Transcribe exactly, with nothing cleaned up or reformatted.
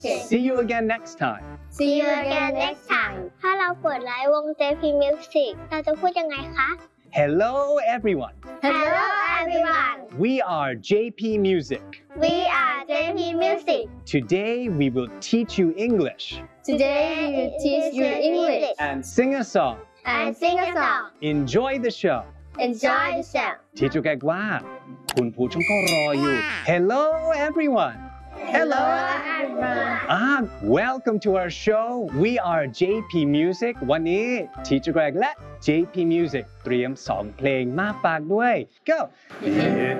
See you again next time. See you again next time ถ้าเราเปิดไลฟ์วง เจ พี Music เราจะพูดยังไงคะ Hello everyone. Hello everyone We are J P Music. We are เจ พี Music Today we will teach you English Today we will teach you English and sing a song. and sing a song Enjoy the show. Enjoy the show ทีจูแกกว่าคุณผู้ชมก็รออยู่ Hello everyone. Hello. everyone Ah, welcome to our show. We are J P Music. วันนี้ทีจูแกรกและ J P Music เตรียมสองเพลงมาฝากด้วย Go.